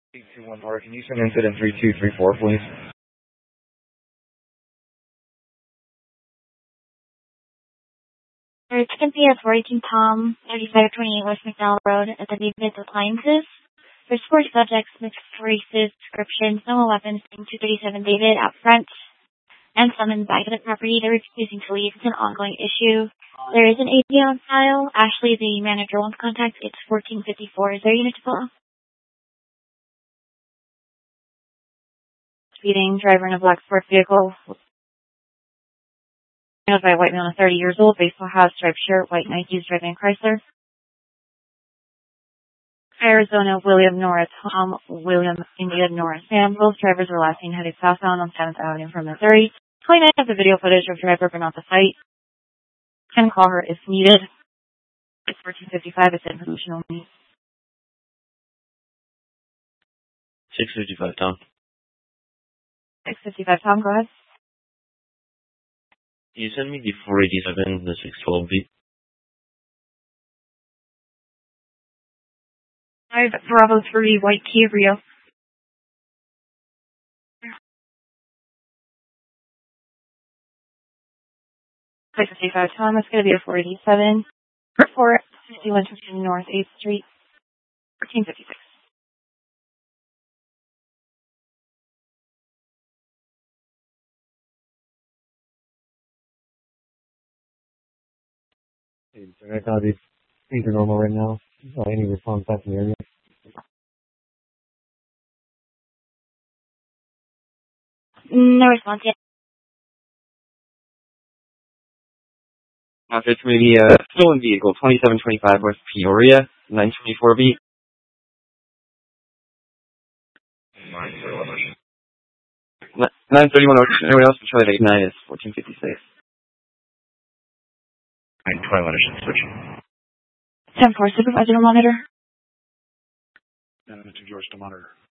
821 Park, can you send incident 3234, please? It's Cynthia 418 Tom, 3528 West McDowell Road at the David Appliances. For support subjects, mixed races, descriptions, no weapons, 237 David out front, and summoned back to the property. They're refusing to leave. It's an ongoing issue. There is an AP on file. Ashley, the manager, wants contact. It's 1454. Is there a unit to pull? Speeding, driver in a black sport vehicle. Owned by a white male, 30 years old, baseball hat, striped shirt, white Nikes, driving a Chrysler. Arizona, William Norris, Tom, William, India, Norris, Sam. Both drivers were last seen heading southbound on 7th Avenue from Missouri. 29 of the video footage of driver but not the fight. Can call her if needed. It's 1455. It's information only. 655, Tom. 655, Tom, go ahead. Can you send me the 487, the 612B? 5 Bravo 3, white Kia Rio. 655, Tom, it's going to be a 487. 461 North 8th Street, 1456. I thought these are normal right now. Any response back in the area? No response yet. It's maybe a stolen vehicle, 2725 West Peoria, 924B. 931 Ocean. Anyone else? Charlie 89 is 1456. 921 Ocean, switch. 10-4, supervisor to monitor. To George to monitor.